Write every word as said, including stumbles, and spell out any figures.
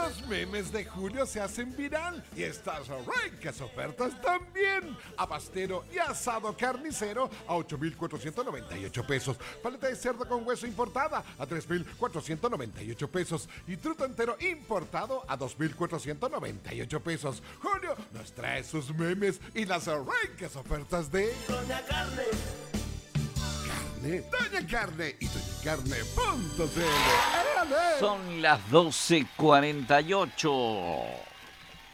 Los memes de julio se hacen viral y estas ricas ofertas también. Abastero y asado carnicero a ocho mil cuatrocientos noventa y ocho pesos. Paleta de cerdo con hueso importada a tres mil cuatrocientos noventa y ocho pesos. Y truto entero importado a dos mil cuatrocientos noventa y ocho pesos. Julio nos trae sus memes y las ricas ofertas de Doña Carne. Carne, Doña Carne y doña carne punto c l. Son las doce cuarenta y ocho.